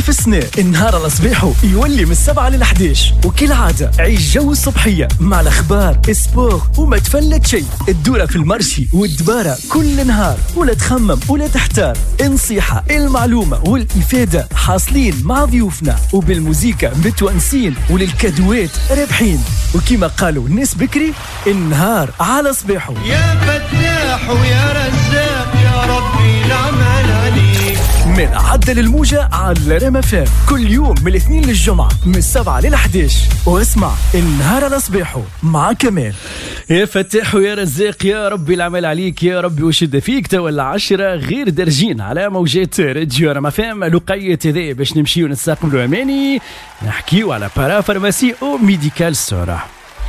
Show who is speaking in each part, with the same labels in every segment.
Speaker 1: في السنة النهار الصبيح يولي من 7 ل 11 وكل عادة عيش جو الصبحية مع الأخبار سبور وما تفلت شيء. الدورة في المرشي والدبارة كل نهار ولا تخمم ولا تحتار. النصيحة المعلومة والإفادة حاصلين مع ضيوفنا وبالموزيكا متونسين وللكادوات رابحين. وكما قالوا الناس بكري النهار على صباحه.
Speaker 2: يا فتاح ويا رزاق يا ربي العمل عليك.
Speaker 1: من عدل الموجة على رما فام كل يوم من الاثنين للجمعة من 7 ل 11 واسمع النهار على صباحه مع كمال.
Speaker 3: يا فتاح ويا رزاق يا ربي العمل عليك يا ربي وشد فيك تولى 10 غير درجين على موجات راديو رما فام. لقية ذي باش نمشي ونستقبلوا أماني نحكيو على بارا فارماسي أو ميديكال ستور.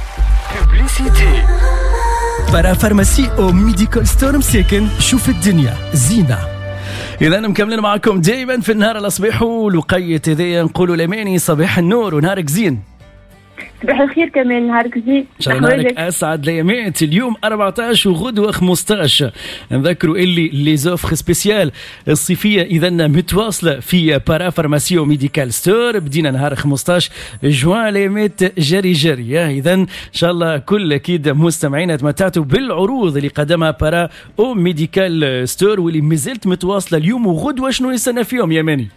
Speaker 1: ببليسيتي بارا فارماسي أو ميديكال ستور مساكن شوف الدنيا زينة. إذا مكملين معكم دائما في النهار الأصبح ولقية ذي نقولوا الأماني صباح النور ونهارك زين.
Speaker 4: صباح الخير كمان نهارك زين
Speaker 3: ان شاء الله نهارك اسعد الايامات. اليوم 14 وغدوه 15. نذكروا اللي لي زوفر سبيسيال الصيفيه اذا متواصله في بارا فارماسي وميديكال ستور. بدينا نهار 15 جوان الايامات جري اذا ان شاء الله كل اكيد مستمعين تمتعتوا بالعروض اللي قدمها بارا او ميديكال ستور واللي مازالت متواصله اليوم وغدوه. شنو يستنى فيهم يا ماني؟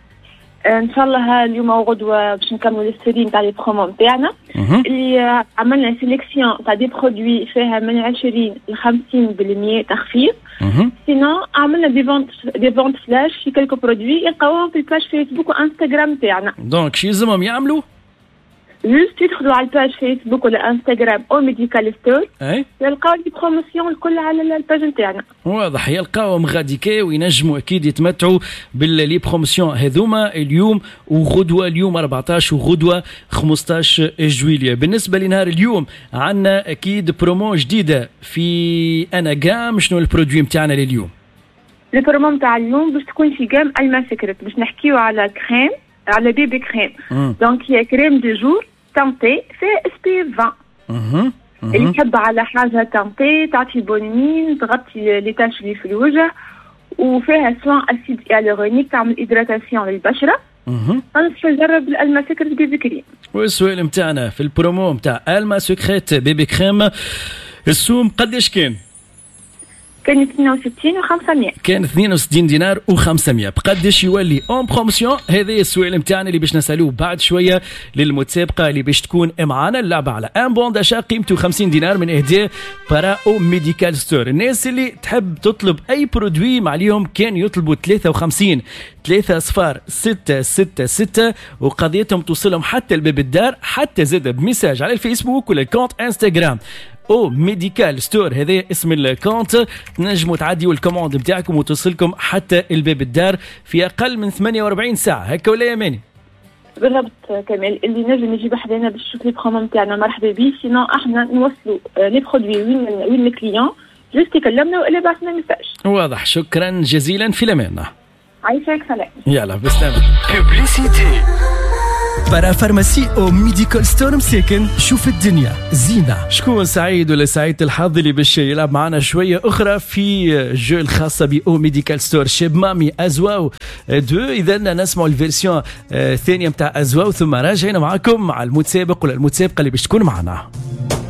Speaker 4: ان شاء الله اليوم وغدوه باش نكملوا السيرين تاع لي برومو نتاعنا اللي عملنا سيليكسيون تاع دي برودوي فيها من 20 ل 50% تخفيض. سينو عملنا دي فونت فلاش في كلكو برودوي يلقاوهم في الباج فيسبوك وانستغرام تاعنا.
Speaker 3: دونك شي لازمهم يعملوا
Speaker 4: جوست يدخلوا على الباج فيسبوك ولا انستغرام او ميديكال ستور يلقاو دي بروموسيون الكل على الباج نتاعنا. واضح
Speaker 3: يلقاوهم غاديكي وينجموا اكيد يتمتعوا باللي بروموسيون هذوما اليوم وغدوه. اليوم 14 وغدوه 15 جويلية. بالنسبه لنهار اليوم عندنا اكيد برومو جديده في انا جام. شنو البرودوي نتاعنا لليوم؟
Speaker 4: البرومو نتاع اليوم باش تكون في جام الما سكرت باش نحكيو على كريم على بيبي كريم. دونك هي كريم دي جور تانتي في SPF 20. اللي يحب على حاجه تانتي تعطي بونمين تغطي لي تاش اللي في الوجه وفيها سوان اسيد هيالورونيك تعمل هيدراتاسيون للبشره. ننصح نجرب الالما سكرت بيبي كريم.
Speaker 3: والسؤال نتاعنا في البرومو نتاع الما سكرت بيبي كريم السوم قداش كان؟
Speaker 4: كان 62 و500.
Speaker 3: كان 62 دينار و500. بقداش يولي اون بروموسيون؟ هذا السؤال نتاعنا اللي باش نسالوه بعد شويه للمتسابقه اللي باش تكون معنا. اللعبه على ان بون داشا قيمته 50 دينار من اهداء بارا او ميديكال ستور. الناس اللي تحب تطلب اي برودوي مع اليوم كان يطلبوا 53 30666 وقضيتهم توصلهم حتى لباب الدار حتى زاد بمساج على الفيسبوك ولا الكونت انستغرام او ميديكال ستور. هذا اسم الكونت. تنجموا تعديوا الكوموند بتاعكم وتوصلكم حتى الباب الدار في اقل من 48 ساعه. هكا ولا يا ماني؟
Speaker 4: بالضبط كمال. اللي نجم يجيب حدانا باش يشوف لي برومو نتاعنا مرحبا بيه. سينو احنا نوصلوا لي برودوي وين الكليون جست يكلمنا ولا بعثنا ميساج.
Speaker 3: واضح. شكرا جزيلا في الامان.
Speaker 4: عايشك سلام.
Speaker 3: يلا بالسلامه.
Speaker 1: ببليسيتي بارا فارماسي او ميديكال ستور مساكن شوف الدنيا زينة.
Speaker 3: شكون سعيد ولا سعيد الحظ اللي باش يلعب معنا شوية أخرى في جو الخاصة بأو ميديكال ستور شيب مامي أزواو 2. إذا نسمع الفيرسيون الثانية متاع أزواو ثم راجعين معكم مع المتسابق ولا المتسابقة اللي باش تكون معنا.